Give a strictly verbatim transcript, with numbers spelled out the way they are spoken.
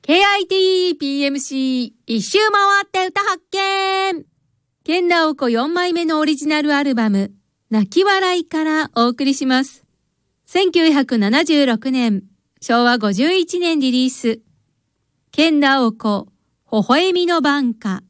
ケーアイティーピーエムシー 一周回って歌発見。研ナオコよんまいめのオリジナルアルバム、泣き笑いからお送りします。せんきゅうひゃくななじゅうろくねん、しょうわごじゅういちねんリリース。研ナオコ、微笑みの挽歌。